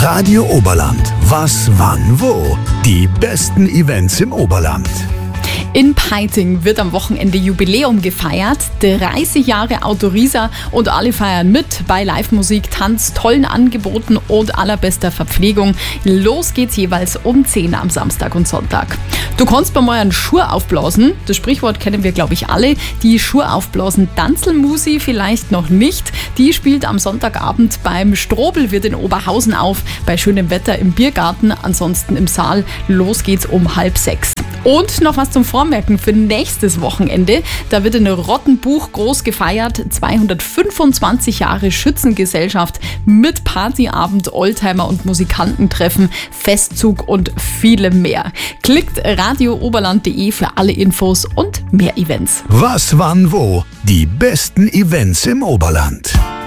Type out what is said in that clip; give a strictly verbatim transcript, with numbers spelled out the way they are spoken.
Radio Oberland. Was, wann, wo? Die besten Events im Oberland. In Peiting wird am Wochenende Jubiläum gefeiert, dreißig Jahre Autoriesa, und alle feiern mit bei Live-Musik, Tanz, tollen Angeboten und allerbester Verpflegung. Los geht's jeweils um zehn am Samstag und Sonntag. Du kannst bei mir einen Schur aufblasen, das Sprichwort kennen wir glaube ich alle. Die Schur aufblasen Danzelmusi vielleicht noch nicht. Die spielt am Sonntagabend beim Strobelwirt in Oberhausen auf, bei schönem Wetter im Biergarten, ansonsten im Saal. Los geht's um halb sechs. Und noch was zum Vormerken für nächstes Wochenende. Da wird in Rottenbuch groß gefeiert. zweihundertfünfundzwanzig Jahre Schützengesellschaft mit Partyabend, Oldtimer und Musikantentreffen, Festzug und vielem mehr. Klickt radio oberland punkt de für alle Infos und mehr Events. Was, wann, wo? Die besten Events im Oberland.